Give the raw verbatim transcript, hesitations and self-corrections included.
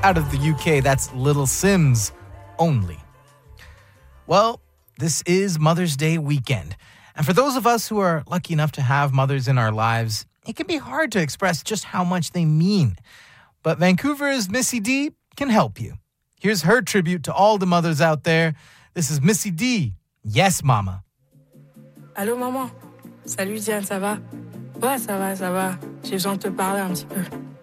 Out of the U K, that's Little Sims only. Well, this is Mother's Day weekend. And for those of us who are lucky enough to have mothers in our lives, it can be hard to express just how much they mean. But Vancouver's Missy D can help you. Here's her tribute to all the mothers out there. This is Missy D. Yes, Mama. Allô, maman. Salut, Diane, ça va? Ouais, ça va, ça va. J'ai besoin de te parler un petit peu.